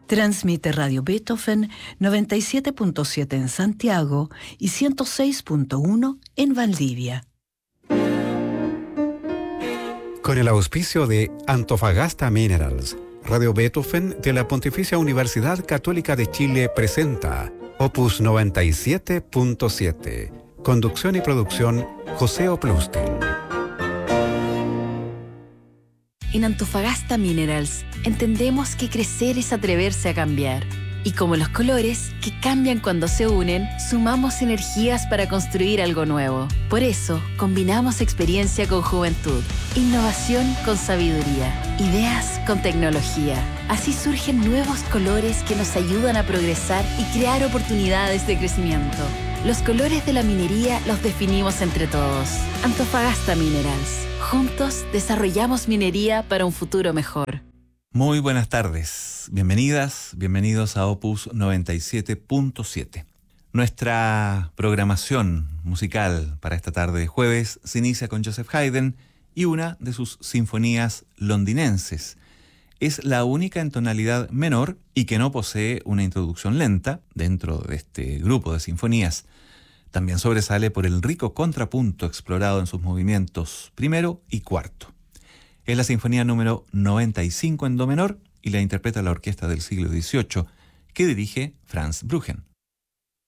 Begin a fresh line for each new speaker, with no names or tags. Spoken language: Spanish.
Transmite Radio Beethoven 97.7 en Santiago y 106.1 en Valdivia.
Con el auspicio de Antofagasta Minerals, Radio Beethoven de la Pontificia Universidad Católica de Chile presenta Opus 97.7. Conducción y producción José Oplustin.
En Antofagasta Minerals entendemos que crecer es atreverse a cambiar. Y como los colores, que cambian cuando se unen, sumamos energías para construir algo nuevo. Por eso, combinamos experiencia con juventud, innovación con sabiduría, ideas con tecnología. Así surgen nuevos colores que nos ayudan a progresar y crear oportunidades de crecimiento. Los colores de la minería los definimos entre todos. Antofagasta Minerals. Juntos desarrollamos minería para un futuro mejor.
Muy buenas tardes, bienvenidas, bienvenidos a Opus 97.7. Nuestra programación musical para esta tarde de jueves se inicia con Joseph Haydn y una de sus sinfonías londinenses. Es la única en tonalidad menor y que no posee una introducción lenta dentro de este grupo de sinfonías. También sobresale por el rico contrapunto explorado en sus movimientos primero y cuarto. Es la sinfonía número 95 en do menor y la interpreta la orquesta del siglo XVIII que dirige Franz Bruggen.